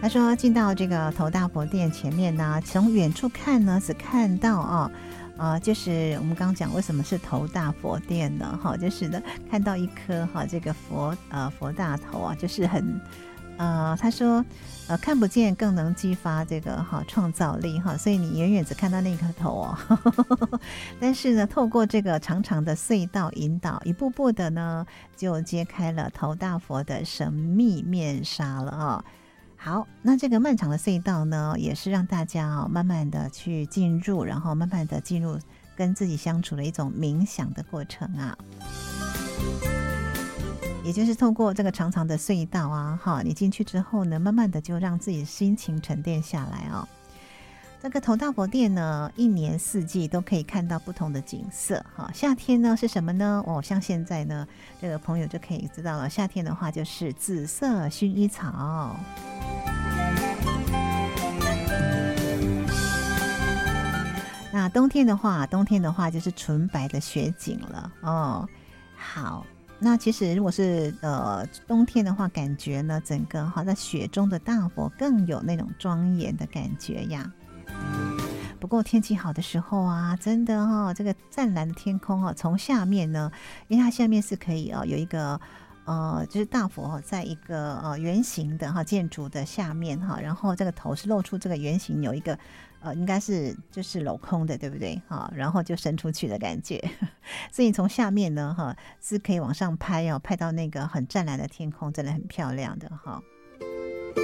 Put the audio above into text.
他说进到这个头大佛殿前面呢，从远处看呢，只看到就是我们刚刚讲为什么是头大佛殿呢？就是呢看到一颗这个佛大头啊，就是很他说看不见更能激发这个创造力所以你远远只看到那颗头但是呢透过这个长长的隧道引导，一步步的呢就揭开了头大佛的神秘面纱了好，那这个漫长的隧道呢，也是让大家慢慢的去进入，然后慢慢的进入跟自己相处的一种冥想的过程也就是透过这个长长的隧道你进去之后呢，慢慢的就让自己的心情沉淀下来这个头大佛殿呢，一年四季都可以看到不同的景色夏天呢是什么呢？像现在呢，这个朋友就可以知道了，夏天的话就是紫色薰衣草。那冬天的话就是纯白的雪景了好。那其实如果是冬天的话，感觉呢整个在雪中的大佛更有那种庄严的感觉呀。不过天气好的时候真的这个湛蓝的天空从下面呢，因为它下面是可以有一个就是大佛在一个圆形的建筑的下面然后这个头是露出这个圆形，有一个应该是就是镂空的，对不对然后就伸出去的感觉所以从下面呢是可以往上拍拍到那个很湛蓝的天空，真的很漂亮的